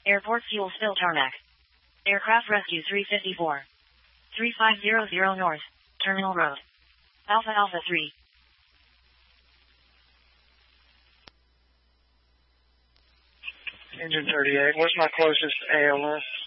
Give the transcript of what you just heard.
Airport fuel spill tarmac. Aircraft rescue 354. 3500 North, Terminal Road. Alpha Alpha 3. Engine 38, what's my closest ALS?